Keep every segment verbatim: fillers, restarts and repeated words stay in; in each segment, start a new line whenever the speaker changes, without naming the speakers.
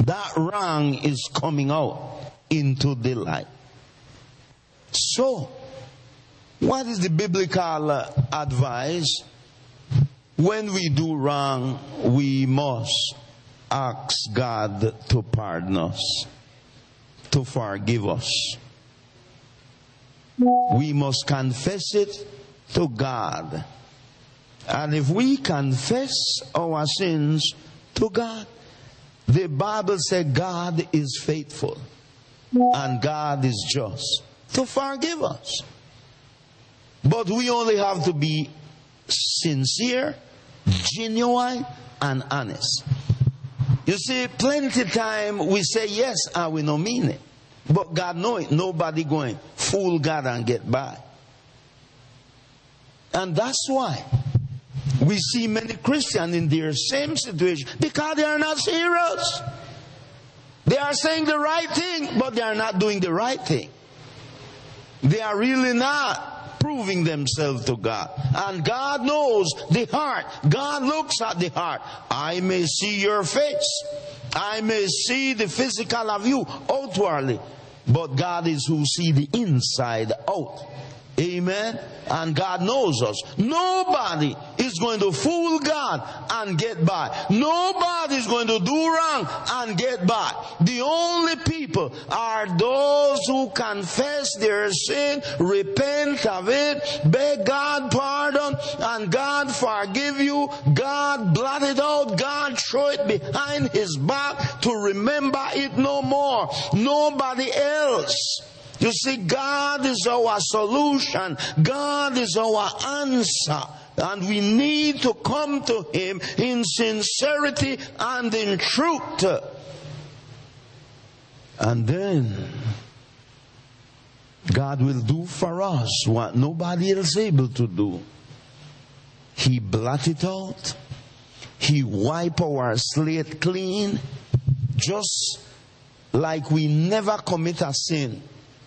that wrong is coming out into the light. So, what is the biblical uh, advice? When we do wrong, we must ask God to pardon us, to forgive us. We must confess it to God. And if we confess our sins to God, the Bible says God is faithful and God is just to forgive us. But we only have to be sincere, genuine, and honest. You see, plenty time we say yes and we don't mean it. But God knows it. Nobody going fool God and get by. And that's why we see many Christians in their same situation, because they are not serious. They are saying the right thing, but they are not doing the right thing. They are really not proving themselves to God. And God knows the heart. God looks at the heart. I may see your face. I may see the physical of you outwardly. But God is who sees the inside out. Amen. And God knows us. Nobody is going to fool God and get by. Nobody is going to do wrong and get by. The only people are those who confess their sin, repent of it, beg God pardon, and God forgive you. God blot it out. God throw it behind his back to remember it no more. Nobody else. You see, God is our solution. God is our answer. And we need to come to him in sincerity and in truth. And then God will do for us what nobody else is able to do. He blot it out. He wipe our slate clean. Just like we never commit a sin.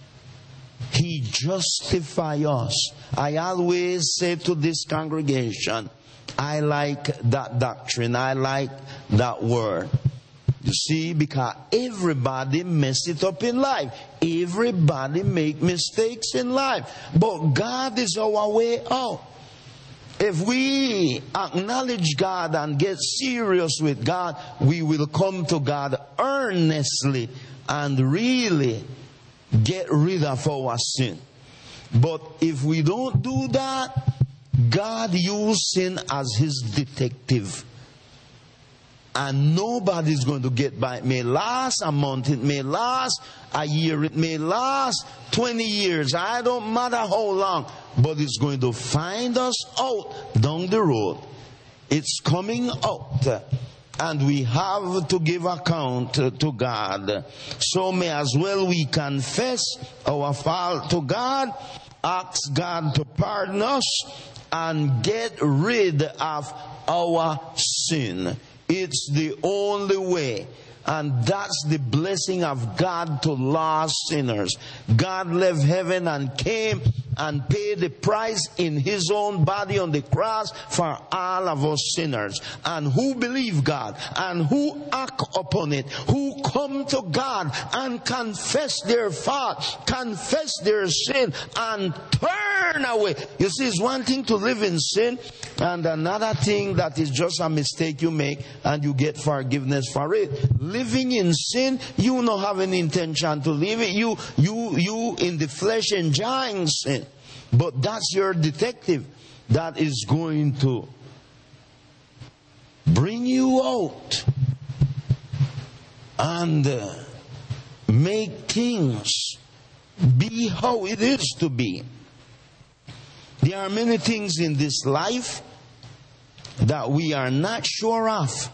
He justifies us. I always say to this congregation, I like that doctrine. I like that word. You see, because everybody mess it up in life. Everybody make mistakes in life. But God is our way out. If we acknowledge God and get serious with God, we will come to God earnestly and really get rid of our sin. But if we don't do that, God uses sin as his detective. And nobody's going to get by. It may last a month, it may last a year, it may last twenty years. I don't matter how long. But it's going to find us out down the road. It's coming out. And we have to give account to God. So may as well we confess our fault to God, ask God to pardon us, and get rid of our sin. It's the only way. And that's the blessing of God to lost sinners. God left heaven and came and paid the price in his own body on the cross for all of us sinners. And who believe God and who act upon it, who come to God and confess their fault, confess their sin and turn away. You see, it's one thing to live in sin and another thing that is just a mistake you make and you get forgiveness for it. Living in sin, you don't have any intention to live it. You, you, you in the flesh enjoying sin. But that's your detective that is going to bring you out and uh, make things be how it is to be. There are many things in this life that we are not sure of.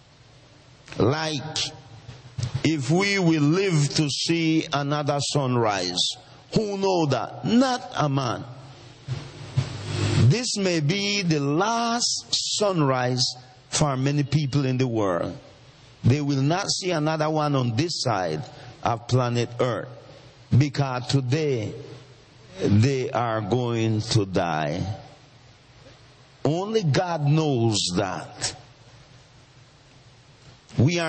Like if we will live to see another sunrise. Who know that? Not a man. This may be the last sunrise for many people in the world. They will not see another one on this side of planet Earth. Because today they are going to die. Only God knows that. We are